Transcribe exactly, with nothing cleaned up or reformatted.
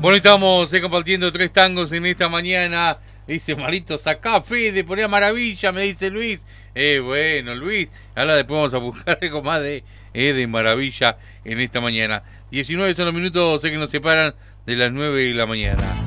Bueno, estamos eh, compartiendo tres tangos en esta mañana. Dice Marito, sacá Fede, ponía maravilla, me dice Luis. Eh, bueno, Luis, ahora después vamos a buscar algo más de, eh, de maravilla en esta mañana. diecinueve son los minutos eh, que nos separan de las nueve de la mañana.